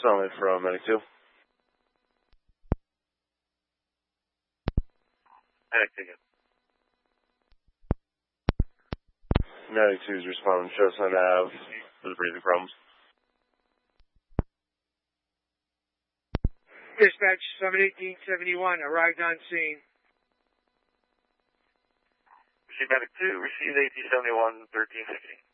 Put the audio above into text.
Sully from Medic 2. Medic 2. Medic 2 is responding to Showsign Ave for the breathing problems. Dispatch 71871 arrived on scene. Receive Medic 2, receive AT-71, 1315.